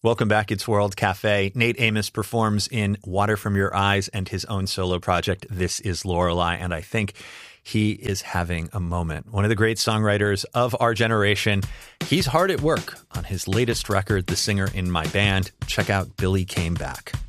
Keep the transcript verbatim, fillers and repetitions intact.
Welcome back. It's World Cafe. Nate Amos performs in Water From Your Eyes and his own solo project, This Is Lorelei. And I think he is having a moment. One of the great songwriters of our generation. He's hard at work on his latest record, The Singer in My Band. Check out Billy Came Back.